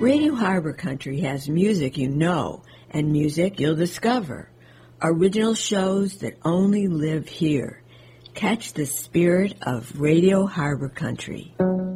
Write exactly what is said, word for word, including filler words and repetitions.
Radio Harbor Country has music you know and music you'll discover. Original shows that only live here. Catch the spirit of Radio Harbor Country.